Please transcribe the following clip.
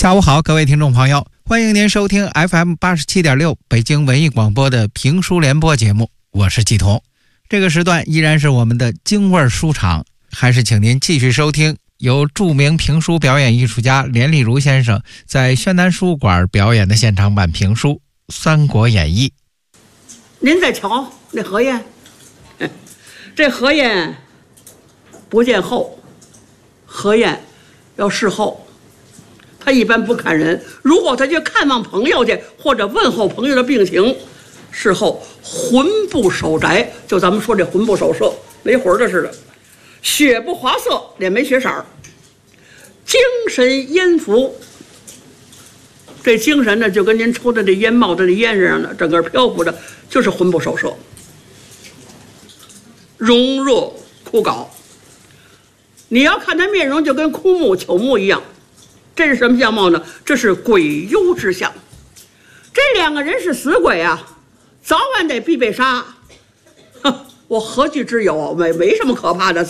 下午好，各位听众朋友，欢迎您收听 FM87.6 北京文艺广播的评书联播节目，我是季彤。这个时段依然是我们的京味书场，还是请您继续收听由著名评书表演艺术家连丽如先生在宣南书馆表演的现场版评书《三国演义》。 您再瞧那何晏，这何晏不见后，何晏要侍候，他一般不看人，如果他去看望朋友去，或者问候朋友的病情，事后魂不守宅，就咱们说这魂不守舍，没魂的似的，血不华色，脸没血色，精神烟浮。这精神呢，就跟您抽的这烟帽的这烟似的，整个漂浮着，就是魂不守舍，容若枯槁。你要看他面容，就跟枯木朽木一样。这是什么相貌呢？这是鬼幽之相。这两个人是死鬼啊，早晚得必被杀。我何惧之有？没什么可怕的。